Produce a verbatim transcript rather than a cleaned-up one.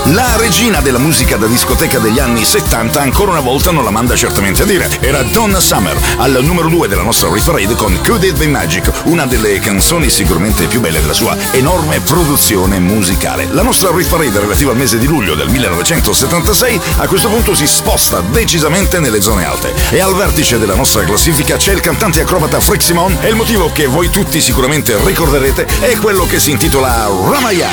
La regina della musica da discoteca degli anni settanta ancora una volta non la manda certamente a dire. Era Donna Summer, al numero due della nostra Hit Parade con Could It Be Magic, una delle canzoni sicuramente più belle della sua enorme produzione musicale. La nostra Hit Parade relativa al mese di luglio del millenovecentosettantasei a questo punto si sposta decisamente nelle zone alte. E al vertice della nostra classifica c'è il cantante acrobata Freak Simon, e il motivo che voi tutti sicuramente ricorderete è quello che si intitola Ramaya.